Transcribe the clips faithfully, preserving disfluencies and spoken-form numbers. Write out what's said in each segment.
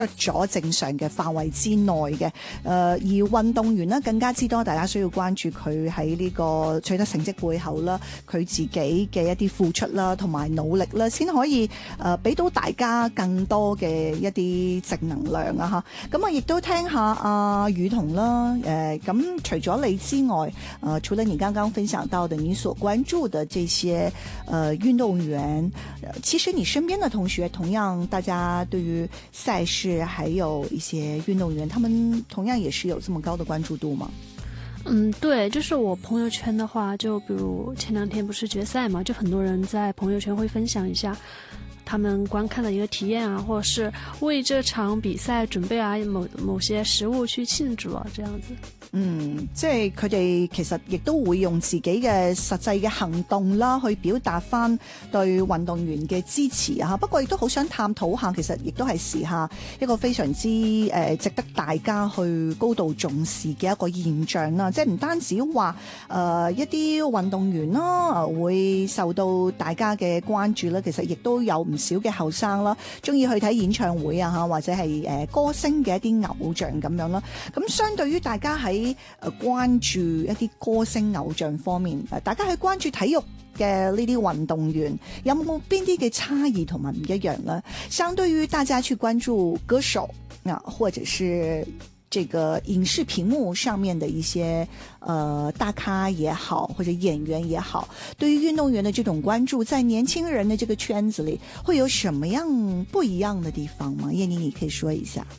咗正常嘅範圍之內嘅，誒、呃、而運動員呢更加之多，大家需要關注佢喺呢個取得成績背後啦，佢自己嘅一啲付出啦，同埋努力啦，先可以誒俾、呃、到大家更多嘅一啲正能量啊！嚇，咁啊亦都聽下阿雨桐啦，誒、呃、咁除咗你之外，誒、呃、除了你剛剛分享到的你所關注的這些誒、呃、運動員、呃，其實你身邊的同學同樣，大家對於賽事還有一些運動員，他們同樣也是有這麼高的關注度嗎？ 嗯，對，就是我朋友圈的話，就比如前兩天不是決賽嘛，就很多人在朋友圈會分享一下他們觀看的一個體驗啊，或者是為這場比賽準備啊，某某些食物去慶祝啊，這樣子。 嗯，即係佢哋其實亦都會用自己嘅實際嘅行動啦，去表達翻對運動員嘅支持啊。不過亦都好想探討下，其實亦都係時下一個非常之誒、呃、值得大家去高度重視嘅一個現象啦。即係唔單止話誒、呃、一啲運動員啦會受到大家嘅關注啦，其實亦都有唔少嘅後生啦，中意去睇演唱會啊嚇，或者係誒、呃、歌星嘅一啲偶像咁樣啦。咁相對於大家喺誒關注一啲歌星偶像方面，大家去關注體育嘅呢啲運動員，有冇邊啲嘅差異同埋唔一樣呢？相對於大家去關注歌手啊，或者是這個影視屏幕上面的一些呃大咖也好，或者演員也好，對於運動員的這種關注，在年輕人的這個圈子裏，會有什麼樣不一樣的地方嗎？燕妮，你可以說一下。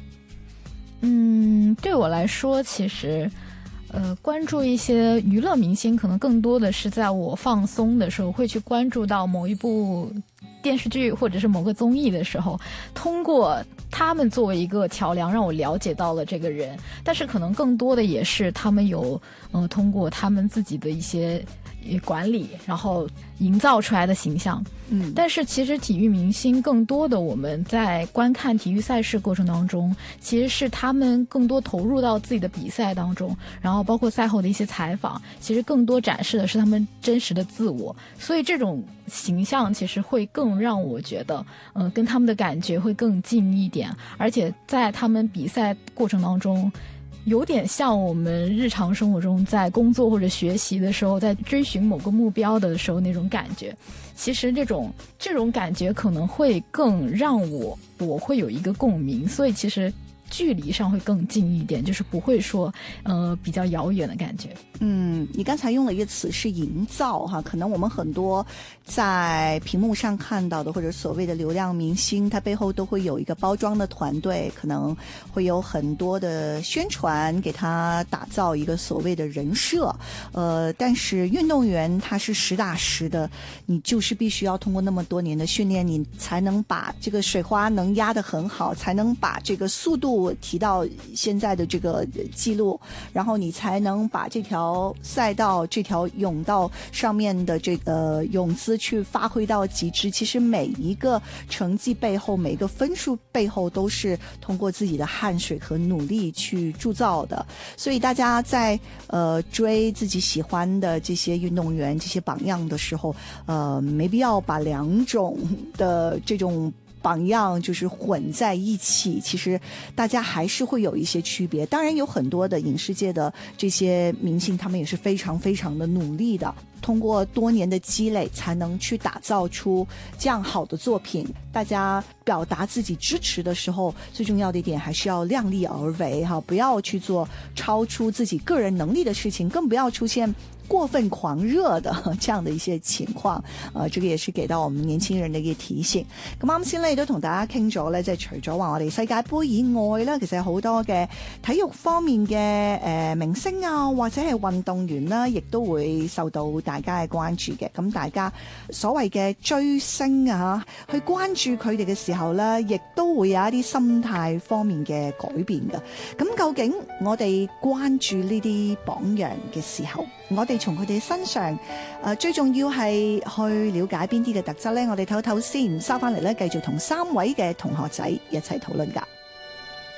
嗯，對我來說，其實，呃，關注一些娛樂明星，可能更多的是在我放鬆的時候，會去關注到某一部電視劇或者是某個綜藝的時候，通過他們作為一個橋樑，讓我了解到了這個人。但是可能更多的也是他們有，呃，通過他們自己的一些管理，然後營造出來的形象。嗯，但是其實體育明星更多的我們在觀看體育賽事過程當中，其實是他們更多投入到自己的比賽當中，然後包括賽後的一些採訪，其實更多展示的是他們真實的自我。所以這種形象其實會更讓我覺得，嗯、呃，跟他們的感覺會更近一點，而且在他們比賽過程當中，有點像我們日常生活中在工作或者學習的時候，在追尋某個目標的時候那種感覺。其實這種這種感覺可能會更讓我我會有一個共鳴，所以其實距離上會更近一點，就是不會說呃比較遙遠的感覺。 嗯，你剛才用了一個詞是營造哈，可能我們很多在屏幕上看到的或者所謂的流量明星，他背後都會有一個包裝的團隊，可能會有很多的宣傳，給他打造一個所謂的人設。呃，但是運動員他是實打實的，你就是必須要通過那麼多年的訓練，你才能把這個水花能壓得很好，才能把這個速度提到現在的這個記錄，然後你才能把這條賽道這條泳道上面的這個泳姿去發揮到極致。其實每一個成績背後，每一個分數背後，都是通過自己的汗水和努力去鑄造的。所以大家在呃追自己喜歡的這些運動員、這些榜樣的時候，呃，沒必要把兩種的這種榜樣就是混在一起，其實大家還是會有一些區別。當然有很多的影視界的這些明星，他們也是非常非常的努力的，通過多年的積累才能去打造出這樣好的作品。大家表達自己支持的時候，最重要的一點還是要量力而為哈，不要去做超出自己個人能力的事情，更不要出現過分狂熱的這樣的一些情況。呃，這個也是給到我們年輕人的一個提醒。咁啱先咧都同大家傾咗咧，即係除咗話我哋世界盃以外咧，其實有好多嘅體育方面嘅誒、呃、明星啊，或者係運動員啦，亦都會受到大家嘅關注嘅。咁大家所謂嘅追星啊，去關注佢哋嘅時候咧，亦都會有一啲心態方面嘅改變嘅。咁究竟我哋關注呢啲榜樣嘅時候，我哋從佢哋身上，誒、呃、最重要係去了解邊啲嘅特質呢？我哋唞唞先，收翻嚟咧，繼續同三位嘅同學仔一齊討論㗎。